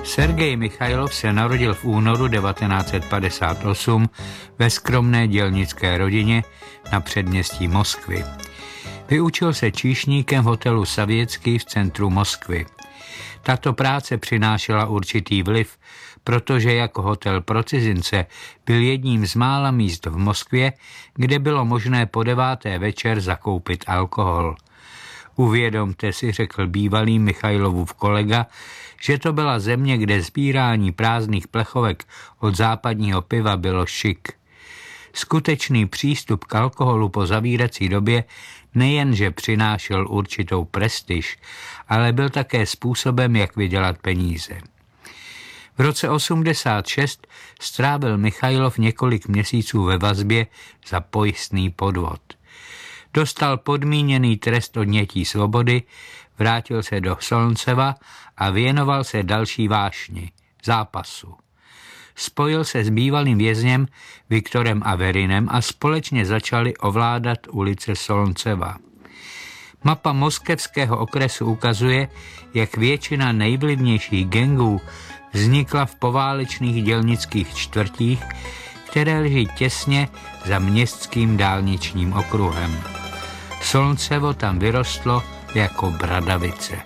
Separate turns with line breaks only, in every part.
Sergej Michajlov se narodil v únoru 1958 ve skromné dělnické rodině na předměstí Moskvy. Vyučil se číšníkem v hotelu Savěcký v centru Moskvy. Tato práce přinášela určitý vliv, protože jako hotel pro cizince byl jedním z mála míst v Moskvě, kde bylo možné po 9. večer zakoupit alkohol. Uvědomte si, řekl bývalý Michajlovův kolega, že to byla země, kde sbírání prázdných plechovek od západního piva bylo šik. Skutečný přístup k alkoholu po zavírací době nejenže přinášel určitou prestiž, ale byl také způsobem, jak vydělat peníze. V roce 86 strávil Michajlov několik měsíců ve vazbě za pojistný podvod. Dostal podmíněný trest odnětí svobody, vrátil se do Solnceva a věnoval se další vášni, zápasu. Spojil se s bývalým vězněm Viktorem Averinem a společně začali ovládat ulice Solnceva. Mapa moskevského okresu ukazuje, jak většina nejvlivnějších gangů vznikla v poválečných dělnických čtvrtích, které leží těsně za městským dálničním okruhem. Solncevo tam vyrostlo jako bradavice.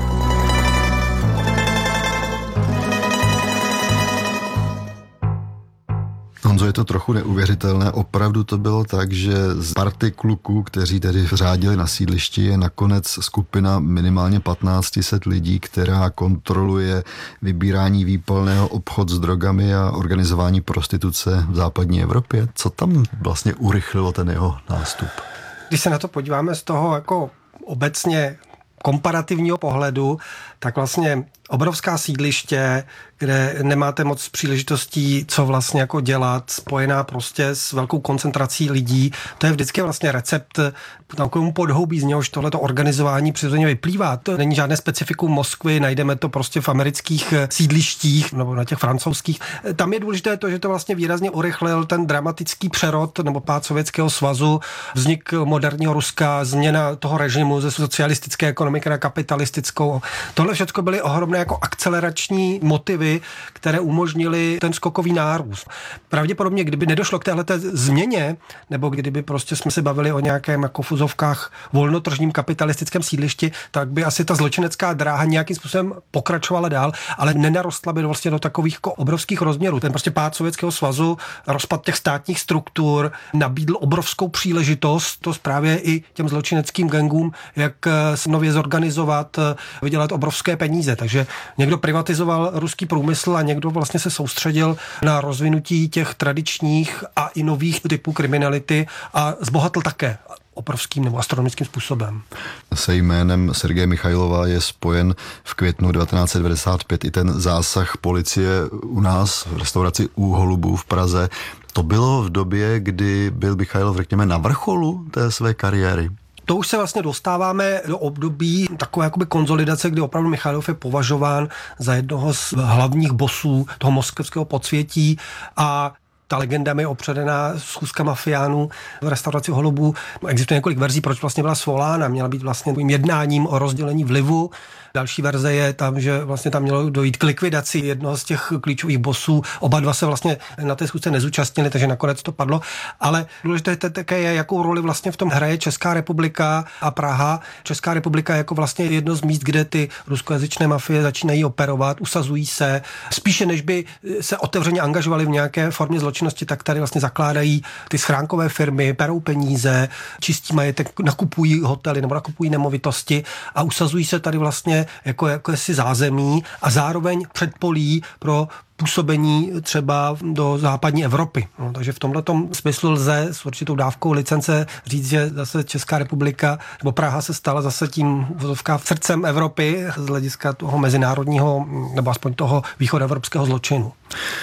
Honzo, je to trochu neuvěřitelné. Opravdu to bylo tak, že z party kluků, kteří tedy řádili na sídlišti, je nakonec skupina minimálně 1500 lidí, která kontroluje vybírání výpalného, obchod s drogami a organizování prostituce v západní Evropě. Co tam vlastně urychlilo ten jeho nástup?
Když se na to podíváme z toho jako obecně komparativního pohledu, tak vlastně obrovská sídliště, kde nemáte moc příležitostí, co vlastně jako dělat, spojená prostě s velkou koncentrací lidí. To je vždycky vlastně recept takovému podhoubí, z něhož tohleto organizování přirozeně vyplývá. To není žádné specifikum Moskvy, najdeme to prostě v amerických sídlištích nebo na těch francouzských. Tam je důležité to, že to vlastně výrazně urychlil ten dramatický přerod nebo pád Sovětského svazu, vznik moderního Ruska, změna toho režimu ze socialistické ekonomiky na kapitalistickou. Tohle všechno byly ohromné jako akcelerační motivy, které umožnily ten skokový nárůst. Pravděpodobně, kdyby nedošlo k téhleté změně, nebo kdyby prostě jsme se bavili o nějakém jako v uvozovkách volnotržním kapitalistickém sídlišti, tak by asi ta zločinecká dráha nějakým způsobem pokračovala dál, ale nenarostla by vlastně do takových jako obrovských rozměrů. Ten prostě pád Sovětského svazu, rozpad těch státních struktur nabídl obrovskou příležitost to právě i těm zločineckým gangům, jak se nově zorganizovat, vydělat obrovské peníze. Takže někdo privatizoval ruský průmysl a někdo vlastně se soustředil na rozvinutí těch tradičních a i nových typů kriminality a zbohatl také obrovským nebo astronomickým způsobem.
Se jménem Sergeje Michajlova je spojen v květnu 1995 i ten zásah policie u nás v restauraci U Holubů v Praze. To bylo v době, kdy byl Michajlov, řekněme, na vrcholu té své kariéry.
To už se vlastně dostáváme do období takové jakoby konzolidace, kdy opravdu Michajlov je považován za jednoho z hlavních bosů toho moskevského podsvětí a ta legenda mi opředená schůzka mafiánů v restauraci Holubů. Existuje několik verzí, proč vlastně byla svolána. Měla být vlastně jednáním o rozdělení vlivu. Další verze je tam, že vlastně tam mělo dojít k likvidaci jednoho z těch klíčových bosů. Oba dva se vlastně na té schůzce nezúčastnili, takže nakonec to padlo. Ale důležité také je, jakou roli vlastně v tom hraje Česká republika a Praha. Česká republika je jako vlastně jedno z míst, kde ty ruskojazyčné mafie začínají operovat, usazují se. Spíše než by se otevřeně angažovali v nějaké formě zločinnosti, tak tady vlastně zakládají ty schránkové firmy, perou peníze, čistí majetek, nakupují hotely nebo nakupují nemovitosti a usazují se tady vlastně jako si zázemí a zároveň předpolí pro působení třeba do západní Evropy. No, takže v tomhletom smyslu lze s určitou dávkou licence říct, že zase Česká republika nebo Praha se stala zase tím v srdcem Evropy z hlediska toho mezinárodního nebo aspoň toho východoevropského zločinu.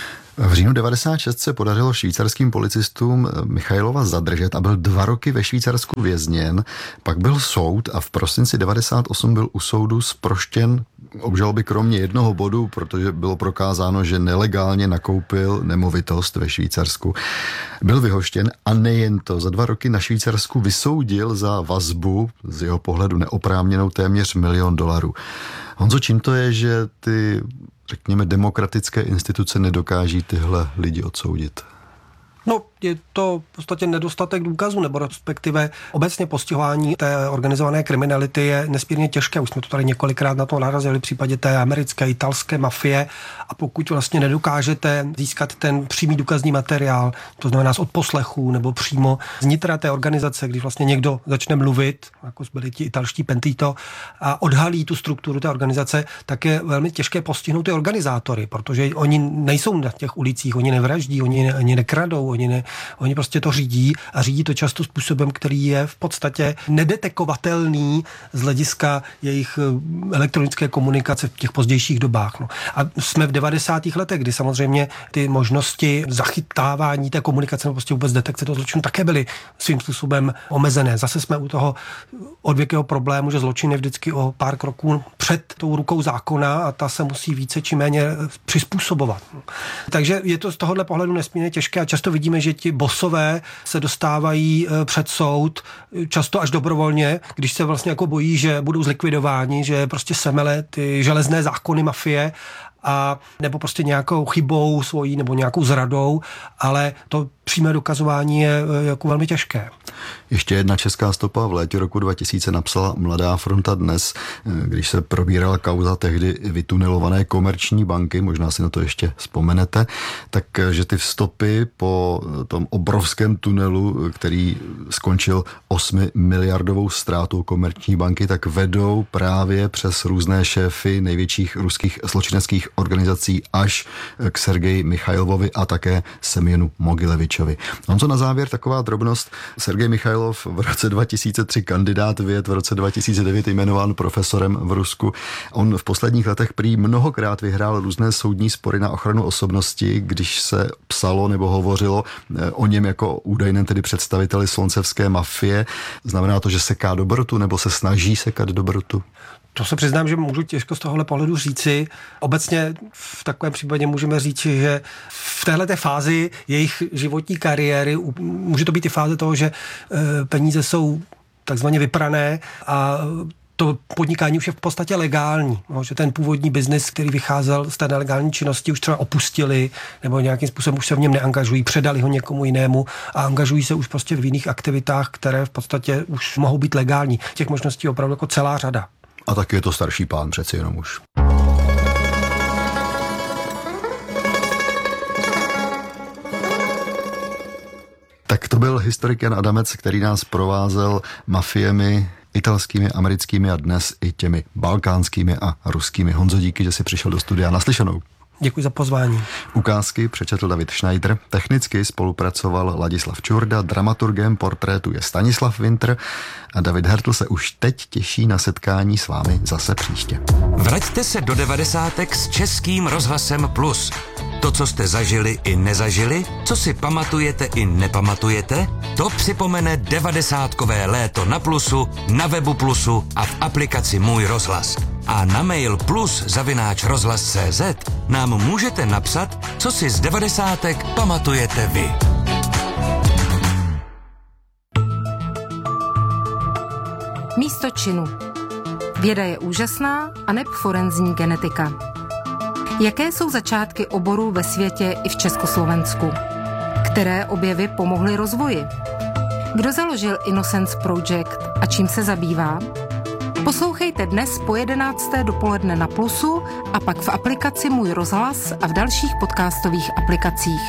V říjnu 1996 se podařilo švýcarským policistům Michajlova zadržet a byl 2 roky ve Švýcarsku vězněn. Pak byl soud a v prosinci 1998 byl u soudu zproštěn obžaloby kromě jednoho bodu, protože bylo prokázáno, že nelegálně nakoupil nemovitost ve Švýcarsku. Byl vyhoštěn a nejen to, za 2 roky na Švýcarsku vysoudil za vazbu z jeho pohledu neoprávněnou téměř $1 000 000. Honzo, čím to je, že ty řekněme, demokratické instituce nedokáží tyhle lidi odsoudit?
No, je to v podstatě nedostatek důkazů, nebo respektive obecně postihování té organizované kriminality je nesmírně těžké. Už jsme to tady několikrát na to narazili v případě té americké, italské mafie, a pokud vlastně nedokážete získat ten přímý důkazní materiál, to znamená z odposlechů nebo přímo z nitra té organizace, když vlastně někdo začne mluvit, jako byli ti italští Pentito, a odhalí tu strukturu té organizace, tak je velmi těžké postihnout ty organizátory, protože oni nejsou na těch ulicích, oni nevraždí, oni nekradou, oni prostě to řídí a řídí to často způsobem, který je v podstatě nedetekovatelný z hlediska jejich elektronické komunikace v těch pozdějších dobách. No. A jsme v 90. letech, kdy samozřejmě ty možnosti zachytávání té komunikace nebo prostě vůbec detekce toho zločinu také byly svým způsobem omezené. Zase jsme u toho odvěkého problému, že zločin je vždycky o pár kroků před tou rukou zákona a ta se musí více či méně přizpůsobovat. No. Takže je to z tohohle pohledu nesmírně těžké a často vidíme, že ti bosové se dostávají před soud, často až dobrovolně, když se vlastně jako bojí, že budou zlikvidováni, že prostě semele ty železné zákony mafie, a nebo prostě nějakou chybou svojí nebo nějakou zradou, ale to přímé dokazování je jako velmi těžké.
Ještě jedna česká stopa. V létě roku 2000 napsala Mladá fronta Dnes, když se probírala kauza tehdy vytunelované Komerční banky, možná si na to ještě vzpomenete, takže ty stopy po tom obrovském tunelu, který skončil 8 miliardovou ztrátou Komerční banky, tak vedou právě přes různé šéfy největších ruských zločineckých organizací až k Sergeji Michajlovovi a také Semjonu Mogilevičovi. Mám to na závěr taková drobnost. Sergej Michajlov v roce 2003 kandidát věd, v roce 2009 jmenován profesorem v Rusku. On v posledních letech prý mnohokrát vyhrál různé soudní spory na ochranu osobnosti, když se psalo nebo hovořilo o něm jako údajném tedy představiteli sloncevské mafie. Znamená to, že seká dobrotu nebo se snaží sekat dobrotu?
To se přiznám, že můžu těžko z tohohle pohledu říci. Obecně v takovém případě můžeme říci, že v téhleté fázi jejich životní kariéry, může to být i fáze toho, že peníze jsou takzvaně vyprané a to podnikání už je v podstatě legální, no, že ten původní biznis, který vycházel z té nelegální činnosti, už třeba opustili nebo nějakým způsobem už se v něm neangažují, předali ho někomu jinému a angažují se už prostě v jiných aktivitách, které v podstatě už mohou být legální. Těch možností je opravdu jako celá řada.
A taky je to starší pán přeci jenom už. Tak to byl historik Jan Adamec, který nás provázel mafiemi italskými, americkými a dnes i těmi balkánskými a ruskými. Honzo, díky, že jsi přišel do studia. Naslyšenou.
Děkuji za pozvání.
Ukázky přečetl David Schneider, technicky spolupracoval Ladislav Čurda, dramaturgem portrétu je Stanislav Winter a David Hertl se už teď těší na setkání s vámi zase příště.
Vraťte se do 90. s Českým rozhlasem Plus. To, co jste zažili i nezažili, co si pamatujete i nepamatujete, to připomene 90kové léto na Plusu, na webu Plusu a v aplikaci Můj rozhlas. A na mail plus@rozhlas.cz nám můžete napsat, co si z 90 pamatujete vy.
Místo činu. Věda je úžasná a neb forenzní genetika. Jaké jsou začátky oboru ve světě i v Československu? Které objevy pomohly rozvoji? Kdo založil Innocence Project a čím se zabývá? Poslouchejte dnes po 11. dopoledne na Plusu a pak v aplikaci Můj rozhlas a v dalších podcastových aplikacích.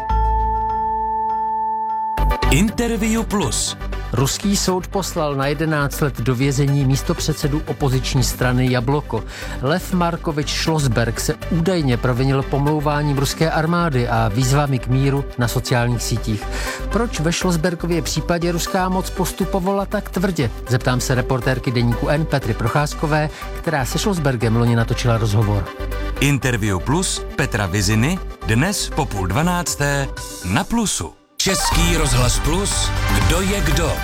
Interview Plus.
Ruský soud poslal na 11 let do vězení místopředsedu opoziční strany Jabloko. Lev Markovič Šlosberg se údajně provinil pomlouváním ruské armády a výzvami k míru na sociálních sítích. Proč ve Šlosbergově případě ruská moc postupovala tak tvrdě? Zeptám se reportérky deníku N Petry Procházkové, která se Šlosbergem loni natočila rozhovor.
Interview Plus Petra Viziny dnes po 11:30 na Plusu. Český rozhlas Plus, kdo je kdo?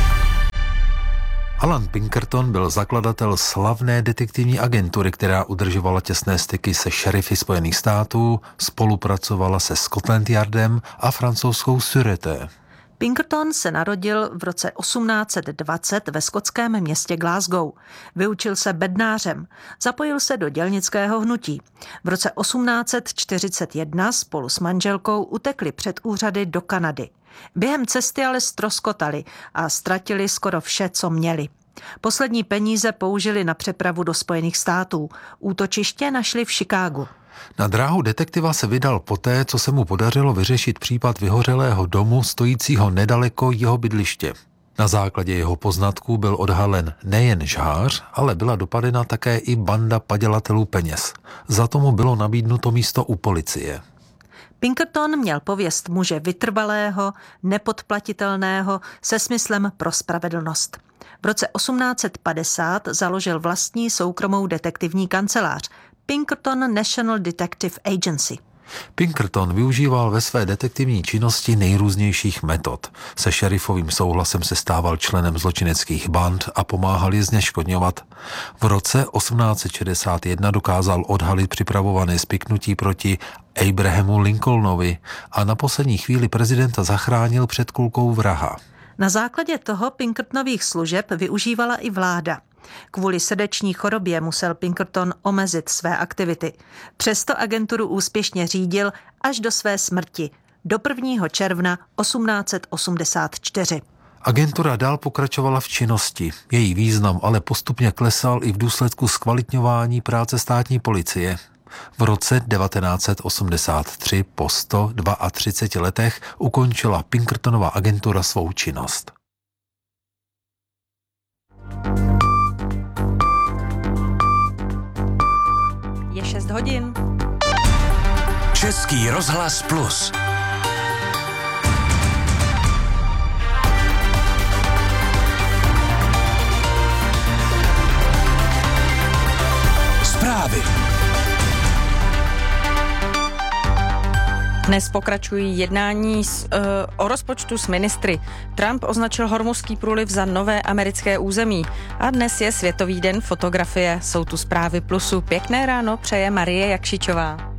Alan Pinkerton byl zakladatel slavné detektivní agentury, která udržovala těsné styky se šerify Spojených států, spolupracovala se Scotland Yardem a francouzskou Sûreté.
Pinkerton se narodil v roce 1820 ve skotském městě Glasgow. Vyučil se bednářem, zapojil se do dělnického hnutí. V roce 1841 spolu s manželkou utekli před úřady do Kanady. Během cesty ale ztroskotali a ztratili skoro vše, co měli. Poslední peníze použili na přepravu do Spojených států. Útočiště našli v Chicagu.
Na dráhu detektiva se vydal poté, co se mu podařilo vyřešit případ vyhořelého domu stojícího nedaleko jeho bydliště. Na základě jeho poznatků byl odhalen nejen žhář, ale byla dopadena také i banda padělatelů peněz. Za to mu bylo nabídnuto místo u policie.
Pinkerton měl pověst muže vytrvalého, nepodplatitelného, se smyslem pro spravedlnost. V roce 1850 založil vlastní soukromou detektivní kancelář Pinkerton National Detective Agency.
Pinkerton využíval ve své detektivní činnosti nejrůznějších metod. Se šerifovým souhlasem se stával členem zločineckých band a pomáhal je zneškodňovat. V roce 1861 dokázal odhalit připravované spiknutí proti Abrahamu Lincolnovi a na poslední chvíli prezidenta zachránil před kulkou vraha.
Na základě toho Pinkertonových služeb využívala i vláda. Kvůli srdeční chorobě musel Pinkerton omezit své aktivity. Přesto agenturu úspěšně řídil až do své smrti, do 1. června 1884.
Agentura dál pokračovala v činnosti. Její význam ale postupně klesal i v důsledku zkvalitňování práce státní policie. V roce 1983 po 132 letech ukončila Pinkertonova agentura svou činnost.
Je 6 hodin.
Český rozhlas Plus. Zprávy.
Dnes pokračují jednání o rozpočtu s ministry. Trump označil Hormuzský průliv za nové americké území. A dnes je Světový den fotografie. Jsou tu zprávy Plusu. Pěkné ráno přeje Marie Jakšičová.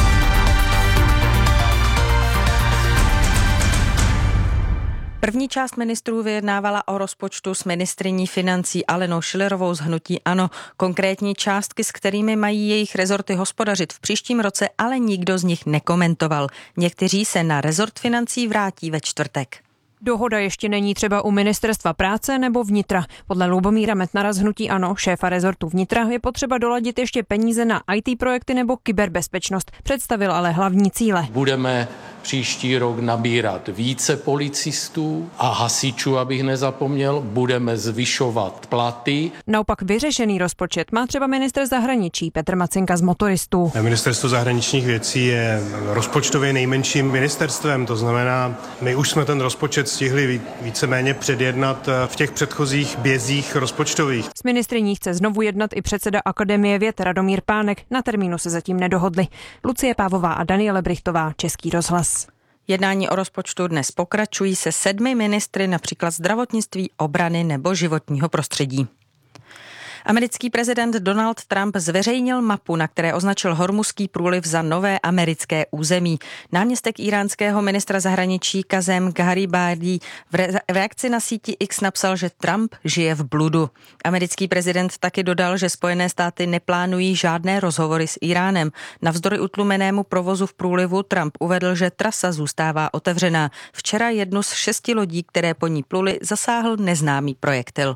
První část ministrů vyjednávala o rozpočtu s ministryní financí Alenou Schillerovou z hnutí ANO. Konkrétní částky, s kterými mají jejich rezorty hospodařit v příštím roce, ale nikdo z nich nekomentoval. Někteří se na rezort financí vrátí ve čtvrtek.
Dohoda ještě není třeba u ministerstva práce nebo vnitra. Podle Lubomíra Metnara z hnutí ANO, šéfa rezortu vnitra, je potřeba doladit ještě peníze na IT projekty nebo kyberbezpečnost. Představil ale hlavní cíle.
Budeme příští rok nabírat více policistů a hasičů, abych nezapomněl, budeme zvyšovat platy.
Naopak vyřešený rozpočet má třeba ministr zahraničí Petr Macinka z Motoristů.
Ministerstvo zahraničních věcí je rozpočtově nejmenším ministerstvem, to znamená, my už jsme ten rozpočet stihli víceméně předjednat v těch předchozích bězích rozpočtových.
S ministryní chce znovu jednat i předseda Akademie věd Radomír Pánek. Na termínu se zatím nedohodli. Lucie Pávová a Daniele Brichtová, Český rozhlas.
Jednání o rozpočtu dnes pokračují se 7 ministry, například zdravotnictví, obrany nebo životního prostředí. Americký prezident Donald Trump zveřejnil mapu, na které označil Hormuzský průliv za nové americké území. Náměstek íránského ministra zahraničí Kazem Gharibádi v reakci na síti X napsal, že Trump žije v bludu. Americký prezident taky dodal, že Spojené státy neplánují žádné rozhovory s Iránem. Navzdory utlumenému provozu v průlivu Trump uvedl, že trasa zůstává otevřená. Včera jednu z 6 lodí, které po ní pluly, zasáhl neznámý projektil.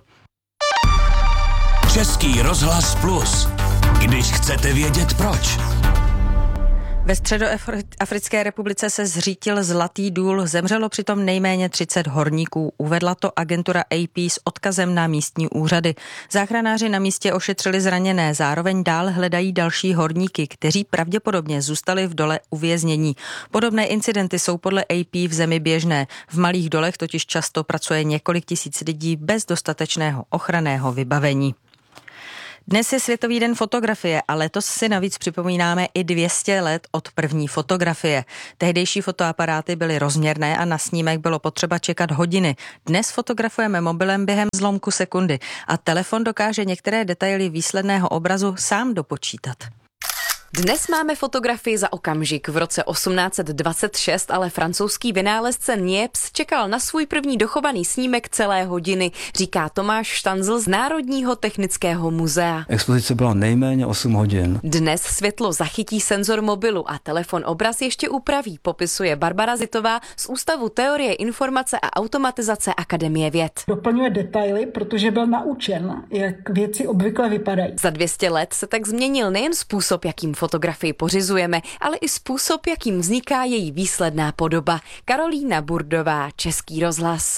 Český rozhlas Plus. Když chcete vědět proč.
Ve Středoafrické republice se zřítil zlatý důl, zemřelo přitom nejméně 30 horníků. Uvedla to agentura AP s odkazem na místní úřady. Záchranáři na místě ošetřili zraněné, zároveň dál hledají další horníky, kteří pravděpodobně zůstali v dole uvěznění. Podobné incidenty jsou podle AP v zemi běžné. V malých dolech totiž často pracuje několik tisíc lidí bez dostatečného ochranného vybavení. Dnes je Světový den fotografie a letos si navíc připomínáme i 200 let od první fotografie. Tehdejší fotoaparáty byly rozměrné a na snímek bylo potřeba čekat hodiny. Dnes fotografujeme mobilem během zlomku sekundy a telefon dokáže některé detaily výsledného obrazu sám dopočítat.
Dnes máme fotografii za okamžik. V roce 1826 ale francouzský vynálezce Niepce čekal na svůj první dochovaný snímek celé hodiny, říká Tomáš Štanzl z Národního technického muzea.
Expozice byla nejméně 8 hodin.
Dnes světlo zachytí senzor mobilu a telefon obraz ještě upraví, popisuje Barbara Zitová z Ústavu teorie informace a automatizace Akademie věd.
Doplňuje detaily, protože byl naučen, jak věci obvykle vypadají.
Za 200 let se tak změnil nejen způsob, jakým fotografii pořizujeme, ale i způsob, jakým vzniká její výsledná podoba. Karolína Burdová, Český rozhlas.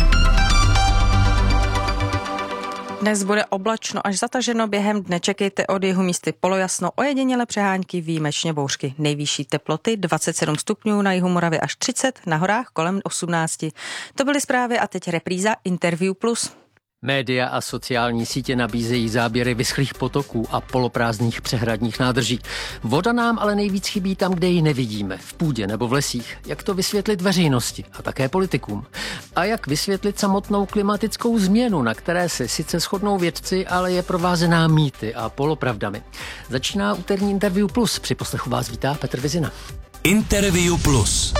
Dnes bude oblačno až zataženo, během dne čekejte od jihu místy polojasno, ojedinělé přehánky, výjimečně bouřky. Nejvyšší teploty 27 stupňů, na jihu Moravy až 30, na horách kolem 18. To byly zprávy a teď repríza Interview Plus.
Média a sociální sítě nabízejí záběry vyschlých potoků a poloprázdných přehradních nádrží. Voda nám ale nejvíc chybí tam, kde ji nevidíme, v půdě nebo v lesích. Jak to vysvětlit veřejnosti a také politikům? A jak vysvětlit samotnou klimatickou změnu, na které se sice shodnou vědci, ale je provázená mýty a polopravdami? Začíná úterní Interview Plus. Při poslechu vás vítá Petr Vizina.
Interview Plus.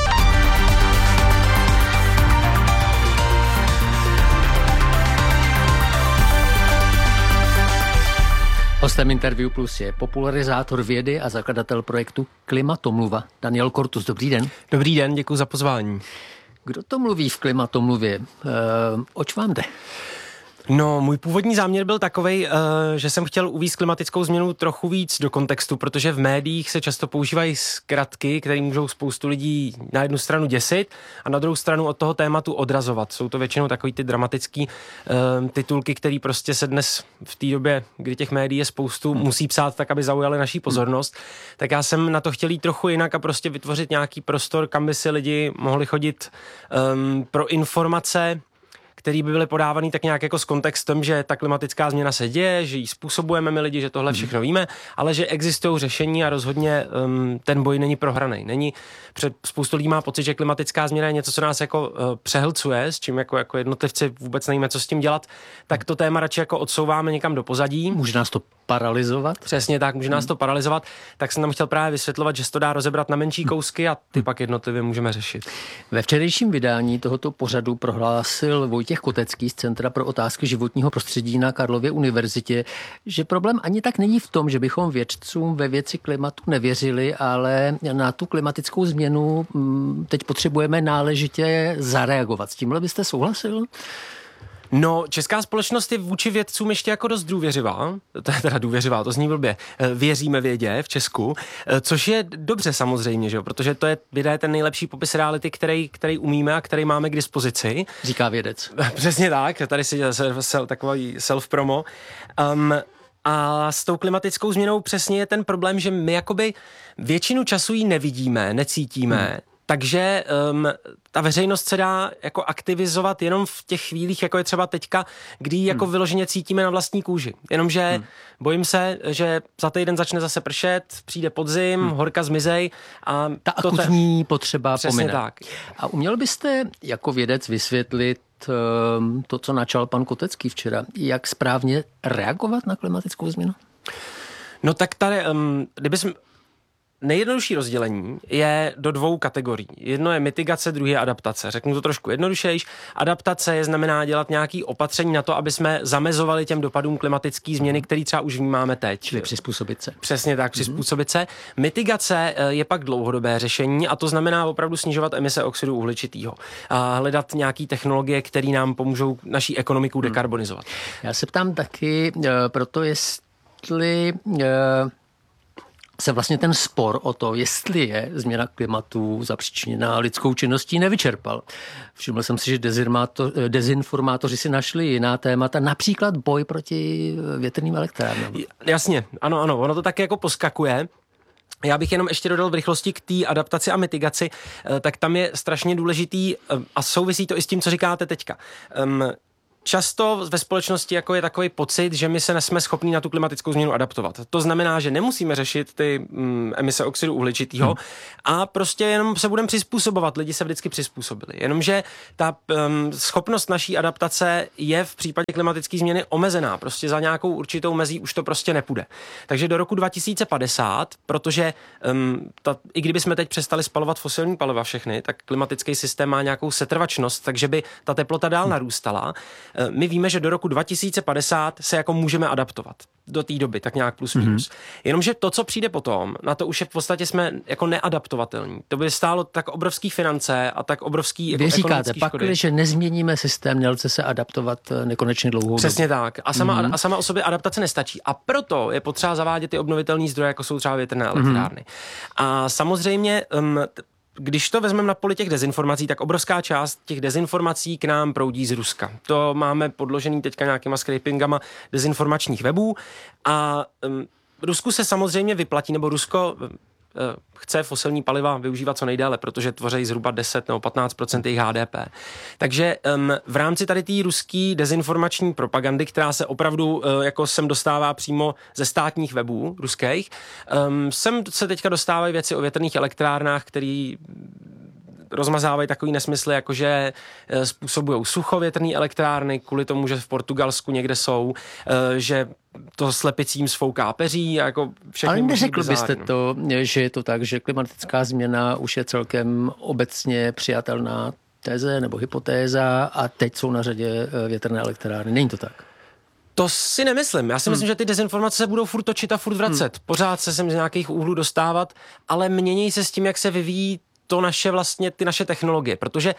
Hostem Interview Plus je popularizátor vědy a zakladatel projektu Klimatomluva Daniel Kortus. Dobrý den.
Dobrý den, děkuji za pozvání.
Kdo to mluví v Klimatomluvě? Oč vám jde?
No, můj původní záměr byl takovej, že jsem chtěl uvést klimatickou změnu trochu víc do kontextu, protože v médiích se často používají zkratky, které můžou spoustu lidí na jednu stranu děsit a na druhou stranu od toho tématu odrazovat. Jsou to většinou takový ty dramatický titulky, které prostě se dnes v té době, kdy těch médií je spoustu, musí psát tak, aby zaujaly naší pozornost. Tak já jsem na to chtěl jít trochu jinak a prostě vytvořit nějaký prostor, kam by si lidi mohli chodit pro informace, který by byly podávaný tak nějak jako s kontextem, že ta klimatická změna se děje, že ji způsobujeme my lidi, že tohle všechno víme, ale že existují řešení a rozhodně ten boj není prohraný. Spoustu lidí má pocit, že klimatická změna je něco, co nás jako přehlcuje, s čím jako jednotlivci vůbec nevíme, co s tím dělat, tak to téma radši jako odsouváme někam do pozadí.
Může nás to paralizovat?
Přesně tak, může nás to paralizovat. Tak jsem tam chtěl právě vysvětlovat, že se to dá rozebrat na menší kousky a ty pak jednotlivě můžeme řešit.
Ve včerejším vydání tohoto pořadu prohlásil Vojtěch Kotecký z Centra pro otázky životního prostředí na Karlově univerzitě, že problém ani tak není v tom, že bychom vědcům ve věci klimatu nevěřili, ale na tu klimatickou změnu teď potřebujeme náležitě zareagovat. S tímhle byste souhlasil?
No, česká společnost je vůči vědcům ještě jako dost důvěřivá, to zní blbě, věříme vědě v Česku, což je dobře samozřejmě, že jo? Protože věda je ten nejlepší popis reality, který umíme a který máme k dispozici.
Říká vědec.
Přesně tak, tady si takový self-promo. A s tou klimatickou změnou přesně je ten problém, že my jakoby většinu času ji nevidíme, necítíme, takže ta veřejnost se dá jako aktivizovat jenom v těch chvílích, jako je třeba teďka, kdy jako vyloženě cítíme na vlastní kůži. Jenomže bojím se, že za týden začne zase pršet, přijde podzim, horka zmizej a
ta akutní potřeba pomine.
Tak.
A uměl byste jako vědec vysvětlit to, co načal pan Kotecký včera, jak správně reagovat na klimatickou změnu?
No tak tady, nejjednodušší rozdělení je do 2 kategorií. Jedno je mitigace, druhé je adaptace. Řeknu to trošku jednodušejš. Adaptace znamená dělat nějaké opatření na to, aby jsme zamezovali těm dopadům klimatické změny, který třeba už vnímáme teď.
Čili přizpůsobit se.
Přesně tak, přizpůsobit se. Mitigace je pak dlouhodobé řešení a to znamená opravdu snižovat emise oxidu uhličitého. A hledat nějaké technologie, které nám pomůžou naší ekonomiku dekarbonizovat.
Já se ptám taky proto, jestli se vlastně ten spor o to, jestli je změna klimatu zapříčiněná lidskou činností, nevyčerpal. Všiml jsem si, že dezinformátoři si našli jiná témata, například boj proti větrným elektrárnám.
Jasně, ano, ono to tak jako poskakuje. Já bych jenom ještě dodal v rychlosti k té adaptaci a mitigaci, tak tam je strašně důležitý a souvisí to i s tím, co říkáte teďka. často ve společnosti jako je takový pocit, že my se nesme schopni na tu klimatickou změnu adaptovat. To znamená, že nemusíme řešit ty emise oxidu uhličitého a prostě jenom se budeme přizpůsobovat. Lidi se vždycky přizpůsobili. Jenomže ta schopnost naší adaptace je v případě klimatické změny omezená. Prostě za nějakou určitou mezí už to prostě nepůjde. Takže do roku 2050, protože i kdyby jsme teď přestali spalovat fosilní paliva všechny, tak klimatický systém má nějakou setrvačnost, takže by ta teplota dál narůstala. My víme, že do roku 2050 se jako můžeme adaptovat. Do té doby, tak nějak plus minus. Jenomže to, co přijde potom, na to už je v podstatě jsme jako neadaptovatelní. To by stálo tak obrovský finance a tak obrovský jako
říkáte, pak, když nezměníme systém, nelze se adaptovat nekonečně dlouhou
Přesně dobu. Tak. A sama o sobě adaptace nestačí. A proto je potřeba zavádět ty obnovitelné zdroje, jako jsou třeba větrné elektrárny. A samozřejmě když to vezmeme na poli těch dezinformací, tak obrovská část těch dezinformací k nám proudí z Ruska. To máme podložený teďka nějakýma scrapingama dezinformačních webů a Rusku se samozřejmě vyplatí, nebo Rusko chce fosilní paliva využívat co nejdéle, protože tvoří zhruba 10 nebo 15% jejich HDP. Takže v rámci tady té ruský dezinformační propagandy, která se opravdu jako sem dostává přímo ze státních webů ruských, sem se teďka dostávají věci o větrných elektrárnách, který rozmazávají takový nesmysly, jakože způsobují sucho větrné elektrárny, kvůli tomu, že v Portugalsku někde jsou, že to slepicím svouká peří, jako všechny.
Ale neřekl byste to, že je to tak, že klimatická změna už je celkem obecně přijatelná teze nebo hypotéza a teď jsou na řadě větrné elektrárny. Není to tak?
To si nemyslím. Já si myslím, že ty dezinformace se budou furt točit a furt vracet. Pořád se sem z nějakých úhlů dostávat, ale mění se s tím, jak se vyvíjí to naše vlastně, ty naše technologie, protože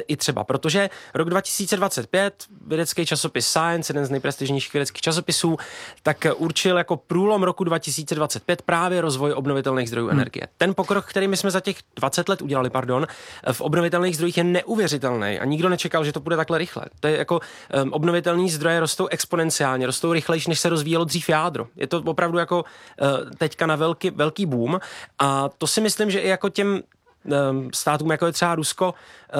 rok 2025, vědecký časopis Science, jeden z nejprestižnějších vědeckých časopisů, tak určil jako průlom roku 2025 právě rozvoj obnovitelných zdrojů energie. Ten pokrok, který my jsme za těch 20 let udělali, v obnovitelných zdrojích je neuvěřitelný a nikdo nečekal, že to bude takhle rychle. To je jako obnovitelné zdroje rostou exponenciálně, rostou rychlejší, než se rozvíjelo dřív jádro. Je to opravdu jako teďka na velký boom a to si myslím, že i jako těm státům, jako je třeba Rusko,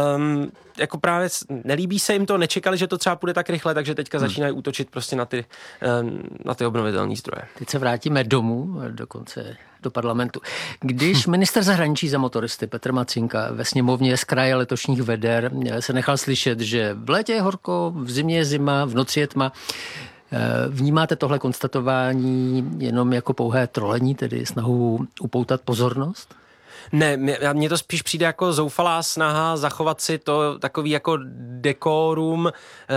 jako právě nelíbí se jim to, nečekali, že to třeba půjde tak rychle, takže teďka začínají útočit prostě na ty obnovitelné zdroje.
Teď se vrátíme domů, dokonce do parlamentu. Když minister zahraničí za motoristy Petr Macinka ve sněmovně z kraje letošních veder se nechal slyšet, že v létě je horko, v zimě je zima, v noci je tma, vnímáte tohle konstatování jenom jako pouhé trolení, tedy snahu upoutat pozornost?
Ne, mně to spíš přijde jako zoufalá snaha zachovat si to takový jako dekorum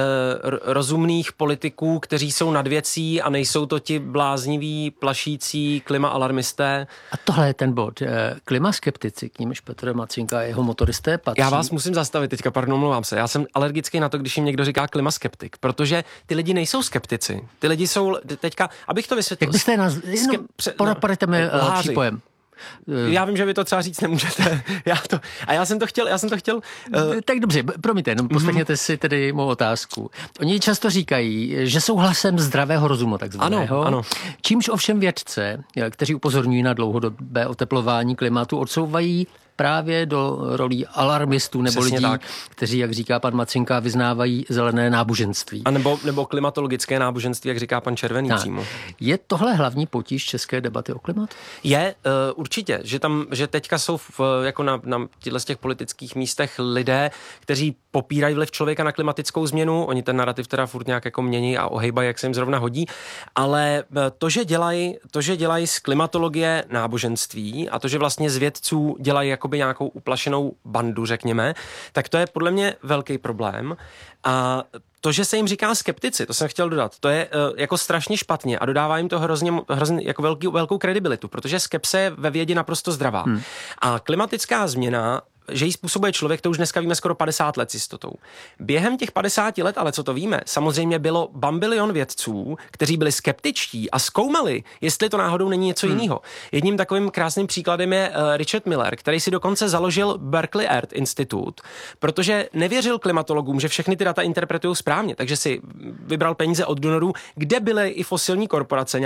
rozumných politiků, kteří jsou nad věcí a nejsou to ti blázniví, plašící klimaalarmisté.
A tohle je ten bod. Klimaskeptici, k nímž Petr Macinka a jeho motoristé patří.
Já vás musím zastavit teďka, mluvám se. Já jsem alergický na to, když jim někdo říká klimaskeptik, protože ty lidi nejsou skeptici. Ty lidi jsou teďka, abych to vysvětlil.
Jak byste je poradte mi lepší pojem.
Já vím, že vy to třeba říct nemůžete. Já jsem to chtěl.
Tak dobře, promiňte, jenom poslechněte si tedy mou otázku. Oni často říkají, že jsou hlasem zdravého rozumu, takzvaného.
Ano.
Čímž ovšem vědce, kteří upozorňují na dlouhodobé oteplování klimatu, odsouvají právě do rolí alarmistů nebo
přesně
lidí,
tak,
kteří, jak říká pan Macinka, vyznávají zelené náboženství.
A nebo klimatologické náboženství, jak říká pan Červený přímo.
Je tohle hlavní potíž české debaty o klimatu?
Je určitě, že teďka jsou jako na těchto z těch politických místech lidé, kteří popírají vliv člověka na klimatickou změnu. Oni ten narrativ teda furt nějak jako mění a ohejbají, jak se jim zrovna hodí. Ale to, že dělají z klimatologie náboženství a to, že vlastně z vědců dělají jakoby nějakou uplašenou bandu, řekněme, tak to je podle mě velký problém. A to, že se jim říká skeptici, to jsem chtěl dodat, to je jako strašně špatně a dodává jim to hrozně jako velkou kredibilitu, protože skepse je ve vědě naprosto zdravá. A klimatická změna, že ji způsobuje člověk, to už dneska víme skoro 50 let s jistotou. Během těch 50 let, ale co to víme, samozřejmě bylo bambilion vědců, kteří byli skeptičtí a zkoumali, jestli to náhodou není něco jiného. Jedním takovým krásným příkladem je Richard Miller, který si dokonce založil Berkeley Earth Institute, protože nevěřil klimatologům, že všechny ty data interpretují správně, takže si vybral peníze od donorů, kde byly i fosilní korporace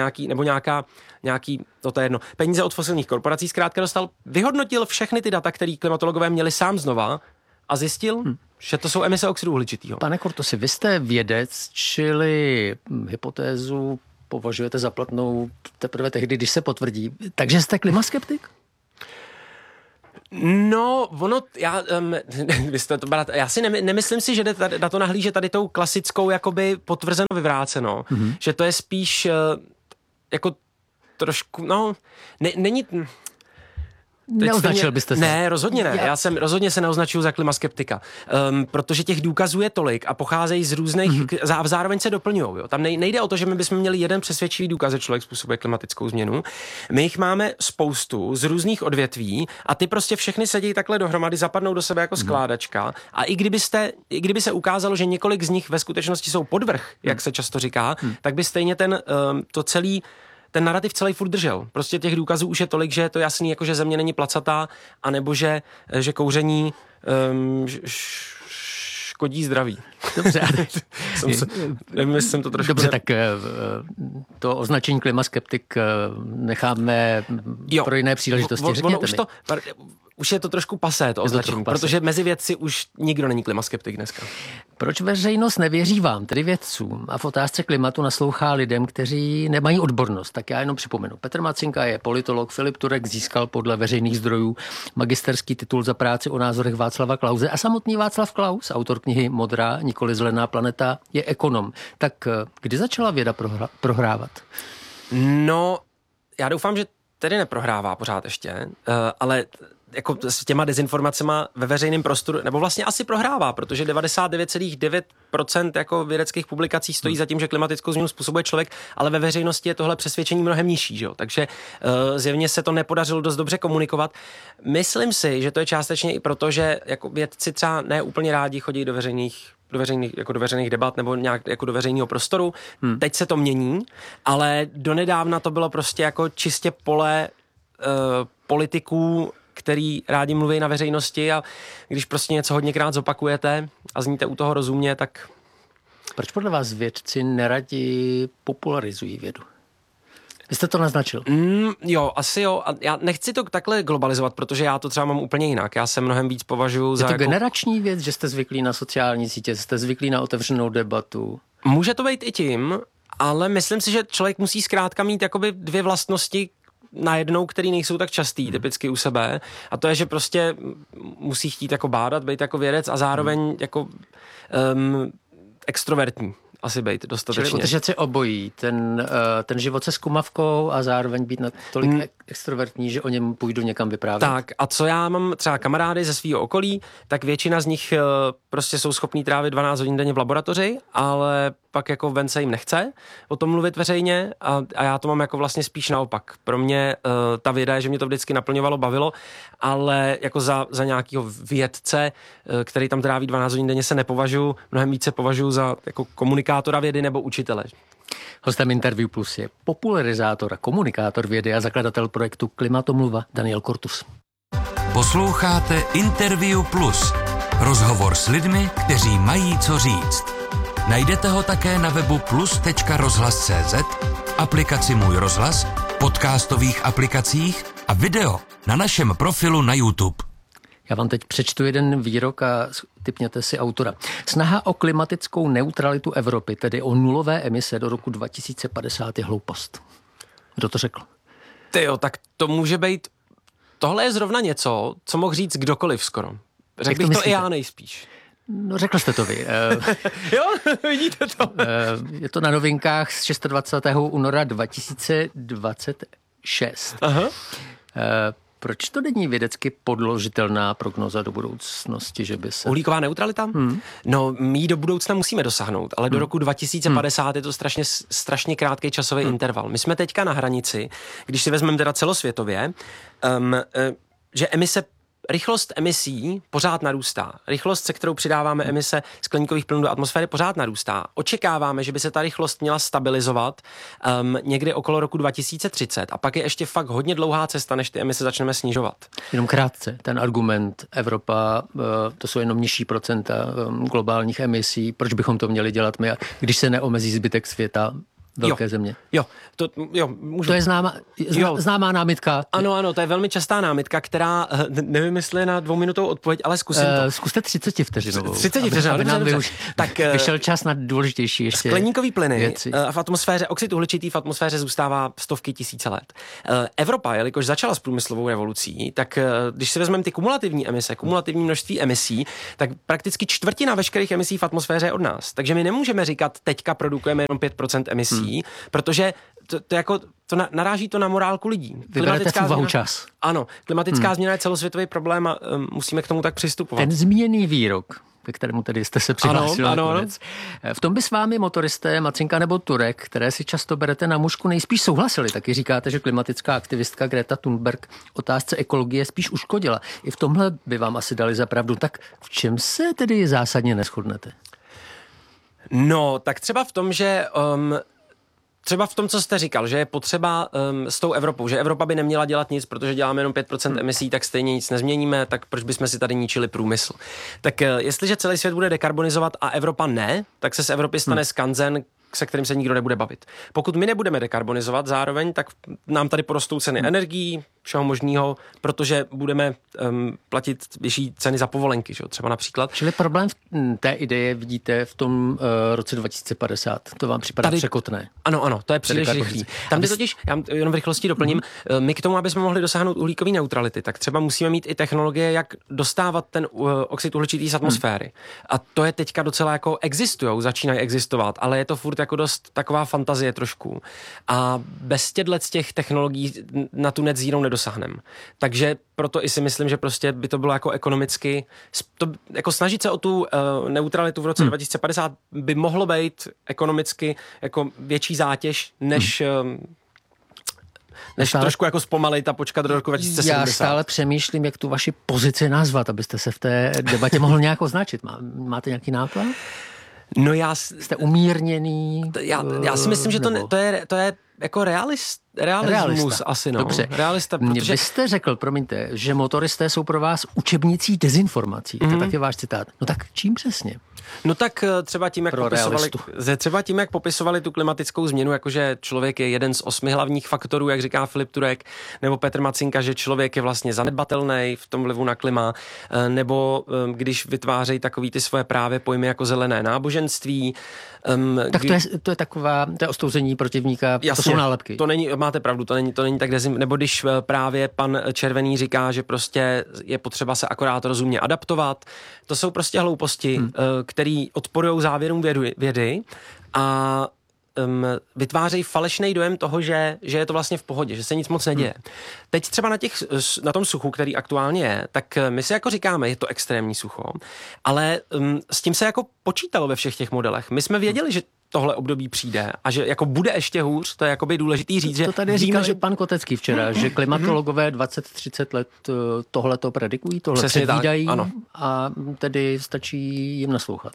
nějaký, to je jedno, peníze od fosilních korporací zkrátka dostal, vyhodnotil všechny ty data, které klimatologové měli sám znova a zjistil, že to jsou emise oxidu uhličitého.
Pane Kortusi, vy jste vědec, čili hypotézu považujete za platnou teprve tehdy, když se potvrdí. Takže jste klimaskeptik?
No, já si nemyslím si, že jde na to nahlížet tady tou klasickou jakoby potvrzeno vyvráceno, že to je spíš jako trošku, není...
Neoznačil byste se?
Ne, rozhodně ne. Já jsem rozhodně se neoznačuju za klimaskeptika. Protože těch důkazů je tolik a pocházejí z různých, a zároveň se doplňují. Jo. Tam nejde o to, že my bychom měli jeden přesvědčivý důkaz, že člověk způsobuje klimatickou změnu. My jich máme spoustu z různých odvětví a ty prostě všechny sedí takhle dohromady, zapadnou do sebe jako skládačka a i kdyby se ukázalo, že několik z nich ve skutečnosti jsou podvrh, jak se často říká, tak by stejně ten narrativ celý furt držel. Prostě těch důkazů už je tolik, že je to jasný, jako že země není placatá, anebo že kouření škodí zdraví.
Dobře.
Nevím, jestli jsem to trošku...
Dobře, tak to označení klimaskeptik necháme pro jiné příležitosti. Řekněte mi.
Už je to trošku pasé, to označení, protože mezi vědci už nikdo není klimaskeptik dneska.
Proč veřejnost nevěří vám, tedy vědcům, a v otázce klimatu naslouchá lidem, kteří nemají odbornost? Tak já jenom připomenu. Petr Macinka je politolog, Filip Turek získal podle veřejných zdrojů magisterský titul za práci o názorech Václava Klause a samotný Václav Klaus, autor knihy Modrá, nikoli zelená planeta, je ekonom. Tak kdy začala věda prohrávat?
No, já doufám, že tedy neprohrává pořád ještě, ale jako s těma dezinformacema ve veřejném prostoru, nebo vlastně asi prohrává, protože 99,9% jako vědeckých publikací stojí za tím, že klimatickou změnu způsobuje člověk, ale ve veřejnosti je tohle přesvědčení mnohem nižší, že jo? Takže zjevně se to nepodařilo dost dobře komunikovat. Myslím si, že to je částečně i proto, že jako vědci třeba ne úplně rádi chodí do veřejných debat nebo nějak jako do veřejného prostoru. Teď se to mění, ale donedávna to bylo prostě jako čistě pole politiků, který rádi mluví na veřejnosti a když prostě něco hodněkrát zopakujete a zníte u toho rozumně, tak...
Proč podle vás vědci neradi popularizují vědu? Vy jste to naznačil.
Jo, asi jo. A já nechci to takhle globalizovat, protože já to třeba mám úplně jinak. Já se mnohem víc považuji za...
Je to generační věc, že jste zvyklí na sociální sítě, jste zvyklí na otevřenou debatu?
Může to být i tím, ale myslím si, že člověk musí zkrátka mít jakoby dvě vlastnosti najednou, který nejsou tak častý, typicky u sebe. A to je, že prostě musí chtít jako bádat, být jako vědec a zároveň jako extrovertní. Asi být dostatečně.
Čili udržet si obojí, ten život se zkumavkou a zároveň být natolik extrovertní, že o něm půjdu někam vyprávět.
Tak a co já mám třeba kamarády ze svého okolí, tak většina z nich prostě jsou schopní trávit 12 hodin denně v laboratoři, ale pak jako ven se jim nechce o tom mluvit veřejně a já to mám jako vlastně spíš naopak. Pro mě ta věda je, že mě to vždycky naplňovalo, bavilo, ale jako za nějakého vědce, který tam tráví 12 hodin denně, se nepovažuji, mnohem více považuji za jako komunikátora vědy nebo učitele.
Hostem Interview Plus je popularizátor a komunikátor vědy a zakladatel projektu Klimatomluva Daniel Kortus.
Posloucháte Interview Plus. Rozhovor s lidmi, kteří mají co říct. Najdete ho také na webu plus.rozhlas.cz, aplikaci Můj rozhlas, podcastových aplikacích a video na našem profilu na YouTube.
Já vám teď přečtu jeden výrok a tipněte si autora. Snaha o klimatickou neutralitu Evropy, tedy o nulové emise do roku 2050 je hloupost. Kdo to řekl?
Tyjo, tak to může být... Tohle je zrovna něco, co mohl říct kdokoliv skoro. Řekl bych to i já nejspíš.
No řekl jste to vy.
Jo, vidíte to.
Je to na Novinkách z 26. února 2026.
Aha.
Proč to není vědecky podložitelná prognoza do budoucnosti, že by se...
Uhlíková neutralita? No, my do budoucna musíme dosáhnout, ale do roku 2050 je to strašně krátký časový interval. My jsme teďka na hranici, když si vezmeme teda celosvětově, že rychlost emisí pořád narůstá. Rychlost, se kterou přidáváme emise skleníkových plynů do atmosféry, pořád narůstá. Očekáváme, že by se ta rychlost měla stabilizovat někdy okolo roku 2030 a pak je ještě fakt hodně dlouhá cesta, než ty emise začneme snižovat.
Jenom krátce, ten argument Evropa, to jsou jenom nižší procenta globálních emisí, proč bychom to měli dělat my, když se neomezí zbytek světa? velké země.
Můžu.
To je známá námitka.
Ano, to je velmi častá námitka, která, nevím, jestli je na 2minutovou odpověď, ale zkusím to.
Zkuste 30 vteřinovou.
30 vteřinovou, dobře.
Tak vyšel čas na důležitější ještě
skleníkový plyny
věci.
V atmosféře, oxid uhličitý v atmosféře zůstává stovky tisíce let. Evropa, jelikož začala s průmyslovou revolucí, tak když si vezmeme ty kumulativní množství emisí, tak prakticky čtvrtina veškerých emisí v atmosféře je od nás. Takže my nemůžeme říkat, teďka produkujeme jenom 5% emisí, protože naráží to na morálku lidí.
Vyberete v úvahu čas.
Ano, klimatická změna je celosvětový problém a musíme k tomu tak přistupovat.
Ten zmíněný výrok, ke kterému tedy jste se přihlásil nakonec. V tom by s vámi motoristé Macinka nebo Turek, které si často berete na mužku, nejspíš souhlasili. Taky říkáte, že klimatická aktivistka Greta Thunberg otázce ekologie spíš uškodila. I v tomhle by vám asi dali za pravdu. Tak v čem se tedy zásadně neshodnete?
No, tak třeba v tom, že... Třeba v tom, co jste říkal, že je potřeba s tou Evropou, že Evropa by neměla dělat nic, protože děláme jenom 5% emisí, tak stejně nic nezměníme, tak proč bychom si tady ničili průmysl. Tak jestliže celý svět bude dekarbonizovat a Evropa ne, tak se z Evropy stane skanzen, se kterým se nikdo nebude bavit. Pokud my nebudeme dekarbonizovat zároveň, tak nám tady porostou ceny energií, všeho možného, protože budeme platit vyšší ceny za povolenky, že? Třeba například.
Čili problém té ideje vidíte v tom roce 2050. To vám připadá překotné.
Ano, to je příliš rychlý. Tam totiž, já jenom v rychlosti doplním, my k tomu, aby jsme mohli dosáhnout uhlíkové neutrality, tak třeba musíme mít i technologie, jak dostávat ten oxid uhličitý z atmosféry. A to je teďka docela jako začínají existovat, ale je to furt jako dost taková fantazie trošku. A bez těch technologií na tu net zero nedosáhneme. Takže proto i si myslím, že prostě by to bylo jako ekonomicky, jako snažit se o tu neutralitu v roce 2050 by mohlo být ekonomicky jako větší zátěž, než trošku jako zpomalit a počkat do roku 2070.
Já stále přemýšlím, jak tu vaši pozici nazvat, abyste se v té debatě mohl nějak označit. Máte nějaký nápad?
No
jste umírněný?
Já si myslím, že to je jako realismus asi, no.
Dobře.
Realista, protože...
Vy jste řekl, promiňte, že motoristé jsou pro vás učebnicí dezinformací. To je taky váš citát. No tak čím přesně?
No tak třeba tím, jak popisovali tu klimatickou změnu, jakože člověk je jeden z 8 hlavních faktorů, jak říká Filip Turek, nebo Petr Macinka, že člověk je vlastně zanedbatelný v tom vlivu na klima, nebo když vytvářejí takový ty svoje právě pojmy jako zelené náboženství.
Tak to je taková, to je ostouzení protivníka, to jsou nálepky.
To není, máte pravdu, to není tak nebo když právě pan Červený říká, že prostě je potřeba se akorát rozumně adaptovat. To jsou prostě hlouposti, který odporují závěrům vědy a vytvářejí falešný dojem toho, že je to vlastně v pohodě, že se nic moc neděje. Teď třeba na tom suchu, který aktuálně je, tak my si jako říkáme, je to extrémní sucho, ale s tím se jako počítalo ve všech těch modelech. My jsme věděli, že tohle období přijde a že jako bude ještě hůř, to je jakoby důležitý říct, že...
To tady říkal, že pan Kotecký včera, že klimatologové 20-30 let tohleto predikují, tohle předvídají a tedy stačí jim naslouchat.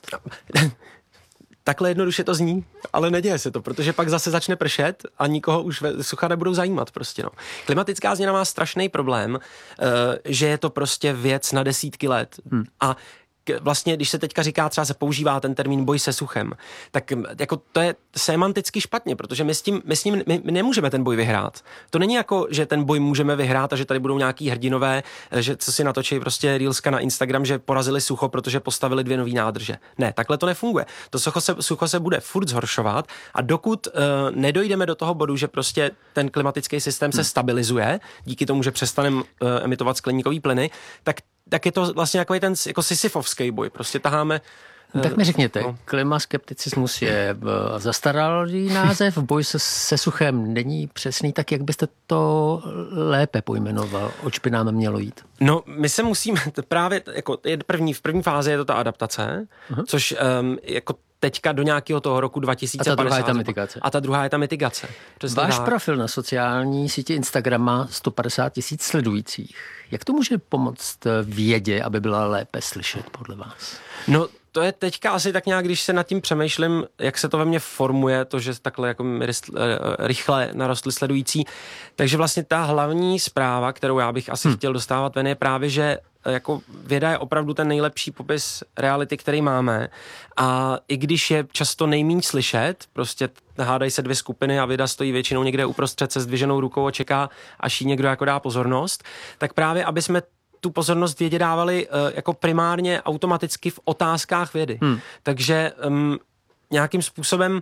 Takhle jednoduše to zní, ale neděje se to, protože pak zase začne pršet a nikoho už sucha nebudou zajímat prostě, no. Klimatická změna má strašný problém, že je to prostě věc na desítky let a vlastně, když se teďka říká, třeba se používá ten termín boj se suchem, tak jako to je semanticky špatně, protože my nemůžeme ten boj vyhrát. To není jako, že ten boj můžeme vyhrát a že tady budou nějaký hrdinové, že co si natočí prostě reelska na Instagram, že porazili sucho, protože postavili 2 nový nádrže. Ne, takhle to nefunguje. To sucho se bude furt zhoršovat a dokud nedojdeme do toho bodu, že prostě ten klimatický systém se stabilizuje, díky tomu, že přestaneme emitovat skleníkový plyny, tak je to vlastně takový ten jako sisyfovský boj. Prostě taháme...
Tak mi řekněte, klimaskepticismus je zastaralý název, boj se suchem není přesný, tak jak byste to lépe pojmenoval? Oč by nám mělo jít?
No, my se musíme právě, jako v první fázi je to ta adaptace, což jako teďka do nějakého toho roku 2050.
A ta druhá je ta mitigace.
A ta druhá je ta mitigace.
Váš profil na sociální síti Instagram má 150 000 sledujících. Jak to může pomoct vědě, aby byla lépe slyšet podle vás?
No, to je teďka asi tak nějak, když se nad tím přemýšlím, jak se to ve mně formuje, to, že takhle jako rychle narostly sledující. Takže vlastně ta hlavní zpráva, kterou já bych asi chtěl dostávat ven, je právě, že jako věda je opravdu ten nejlepší popis reality, který máme. A i když je často nejméně slyšet, prostě hádají se dvě skupiny a věda stojí většinou někde uprostřed se zdviženou rukou a čeká, až jí někdo jako dá pozornost, tak právě, aby jsme tu pozornost vědě dávali jako primárně automaticky v otázkách vědy. Takže nějakým způsobem,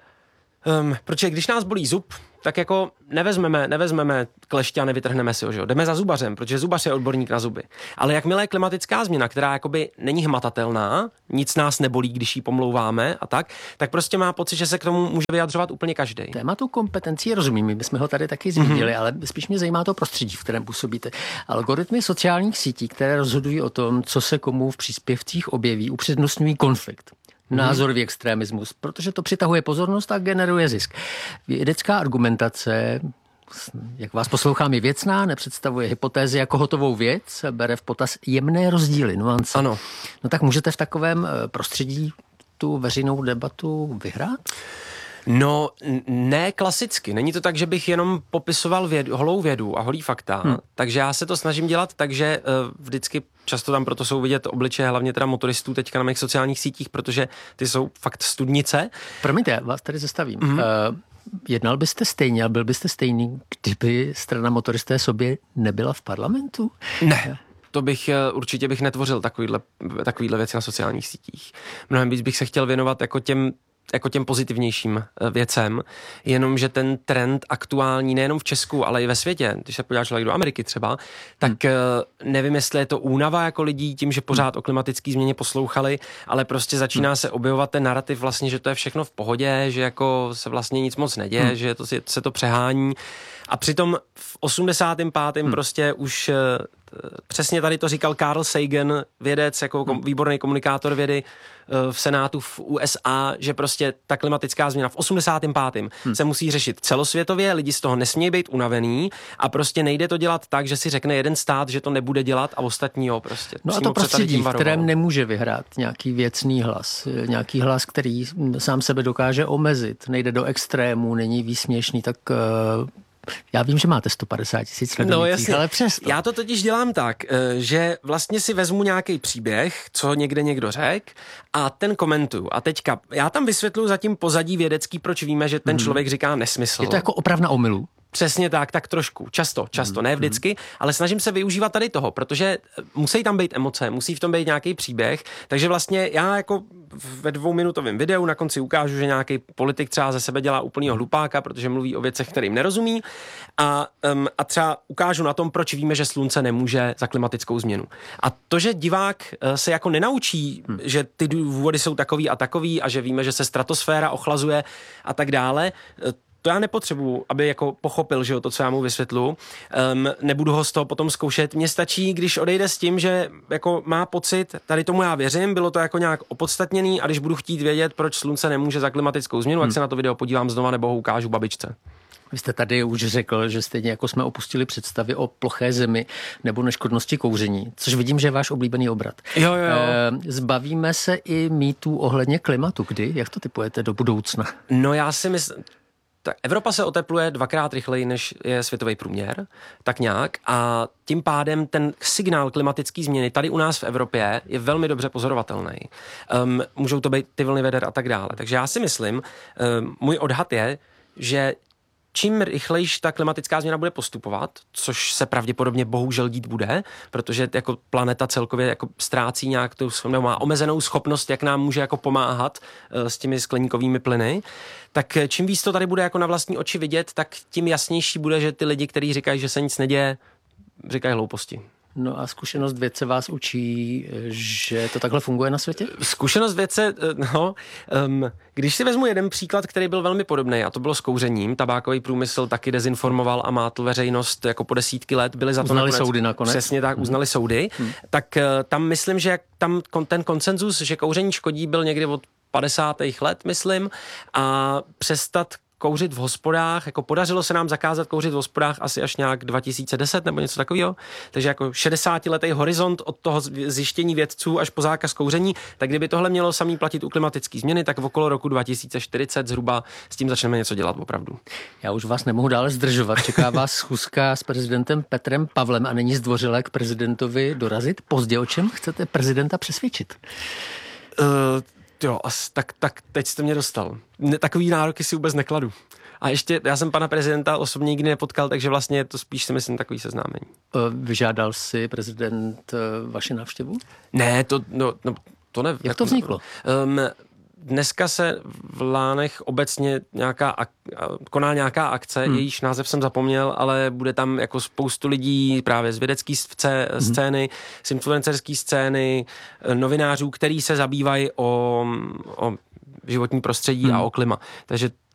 protože když nás bolí zub, tak jako nevezmeme kleště a nevytrhneme si ho, že jo? Jdeme za zubařem, protože zubař je odborník na zuby. Ale jakmile je klimatická změna, která jakoby není hmatatelná, nic nás nebolí, když ji pomlouváme a tak prostě má pocit, že se k tomu může vyjadřovat úplně každý.
Tématu kompetencí rozumím, my jsme ho tady taky zmínili, ale spíš mě zajímá to prostředí, v kterém působíte. Algoritmy sociálních sítí, které rozhodují o tom, co se komu v příspěvcích objeví, upřednostňují konflikt. Názorový extremismus, protože to přitahuje pozornost a generuje zisk. Vědecká argumentace, jak vás poslouchám, je věcná, nepředstavuje hypotézy jako hotovou věc, bere v potaz jemné rozdíly, nuance.
Ano.
No tak můžete v takovém prostředí tu veřejnou debatu vyhrát?
No, ne klasicky. Není to tak, že bych jenom popisoval holou vědu a holý fakta, takže já se to snažím dělat, takže vždycky často tam proto jsou vidět obličeje, hlavně teda motoristů teďka na mých sociálních sítích, protože ty jsou fakt studnice.
Promiňte, já vás tady zastavím. Jednal byste stejně a byl byste stejný, kdyby strana Motoristé sobě nebyla v parlamentu?
Ne. To určitě bych netvořil takovýhle věci na sociálních sítích. Mnohem víc bych se chtěl věnovat jako těm pozitivnějším věcem, jenomže ten trend aktuální nejenom v Česku, ale i ve světě, když se podívá člověk do Ameriky třeba, tak nevím, jestli je to únava jako lidí tím, že pořád o klimatické změně poslouchali, ale prostě začíná se objevovat ten narrativ vlastně, že to je všechno v pohodě, že jako se vlastně nic moc neděje, že se to přehání. A přitom v 85. prostě už přesně tady to říkal Carl Sagan, vědec, jako výborný komunikátor vědy v Senátu v USA, že prostě ta klimatická změna v 85. se musí řešit celosvětově, lidi z toho nesmějí být unavený a prostě nejde to dělat tak, že si řekne jeden stát, že to nebude dělat a ostatního prostě.
No a to prostředí, v kterém nemůže vyhrát nějaký věcný hlas, který sám sebe dokáže omezit, nejde do extrému, není výsměšný, tak já vím, že máte 150 000 sledujících, ale přesto.
Já to totiž dělám tak, že vlastně si vezmu nějaký příběh, co někde někdo řekl a ten komentuju. A teďka já tam vysvětluji zatím pozadí vědecký, proč víme, že ten člověk říká nesmysl.
Je to jako opravna omylu?
Přesně tak trošku. Často, ne vždycky, ale snažím se využívat tady toho, protože musí tam být emoce, musí v tom být nějaký příběh, takže vlastně já jako ve 2minutovém videu na konci ukážu, že nějaký politik třeba ze sebe dělá úplnýho hlupáka, protože mluví o věcech, kterým nerozumí a třeba ukážu na tom, proč víme, že slunce nemůže za klimatickou změnu. A to, že divák se jako nenaučí, že ty důvody jsou takový a takový a že víme, že se stratosféra ochlazuje a tak dále, to já nepotřebuju, aby jako pochopil, že jo, to, co já mu vysvětlu. Nebudu ho z toho potom zkoušet. Mně stačí, když odejde s tím, že jako má pocit, tady tomu já věřím, bylo to jako nějak opodstatněný a když budu chtít vědět, proč slunce nemůže za klimatickou změnu, jak se na to video podívám znova nebo ho ukážu babičce.
Vy jste tady už řekl, že stejně jako jsme opustili představy o ploché zemi nebo neškodnosti kouření, což vidím, že je váš oblíbený obrat.
Jo.
Zbavíme se i mýtů ohledně klimatu. Kdy? Jak to typujete do budoucna?
No já si myslím, tak Evropa se otepluje 2krát rychleji, než je světový průměr, tak nějak, a tím pádem ten signál klimatické změny tady u nás v Evropě je velmi dobře pozorovatelný. Můžou to být ty vlny veder a tak dále. Takže já si myslím, můj odhad je, že čím rychlejší ta klimatická změna bude postupovat, což se pravděpodobně bohužel dít bude, protože jako planeta celkově jako ztrácí nějak nebo má omezenou schopnost, jak nám může jako pomáhat s těmi skleníkovými plyny, tak čím víc to tady bude jako na vlastní oči vidět, tak tím jasnější bude, že ty lidi, kteří říkají, že se nic neděje, říkají hlouposti.
No a zkušenost vědce vás učí, že to takhle funguje na světě?
Zkušenost vědce, když si vezmu jeden příklad, který byl velmi podobný, a to bylo s kouřením, tabákový průmysl taky dezinformoval a mátl veřejnost jako po desítky let, byli za to
uznali soudy nakonec.
Přesně tak, uznali soudy. Tak tam myslím, že tam ten konsenzus, že kouření škodí, byl někdy od 50. let, myslím, a přestat kouřit v hospodách, jako podařilo se nám zakázat kouřit v hospodách asi až nějak 2010 nebo něco takového, takže jako 60letý horizont od toho zjištění vědců až po zákaz kouření, tak kdyby tohle mělo samý platit u klimatické změny, tak v okolo roku 2040 zhruba s tím začneme něco dělat opravdu.
Já už vás nemohu dále zdržovat. Čeká vás schůzka s prezidentem Petrem Pavlem a není zdvořilé k prezidentovi dorazit? Pozdě, o čem chcete prezidenta přesvědčit?
Tak teď jste mě dostal. Takový nároky si vůbec nekladu. A ještě, já jsem pana prezidenta osobně nikdy nepotkal, takže vlastně je to spíš si myslím takový seznámení.
Vyžádal si prezident vaši návštěvu?
Ne, to ne.
Jak to vzniklo?
Dneska se v Lánech obecně koná nějaká akce, jejíž název jsem zapomněl, ale bude tam jako spoustu lidí právě z vědecké scény, z influencerské scény, novinářů, který se zabývají o životní prostředí a o klima. Takže